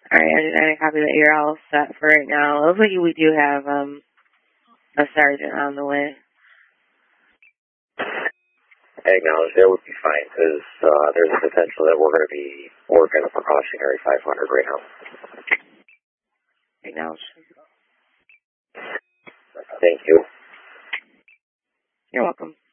All right, I copy that you're all set for right now. It looks like we do have a sergeant on the way. I acknowledge that would be fine because there's a potential that we're going to be working a precautionary 500 right now. Acknowledge. Thank you. You're welcome.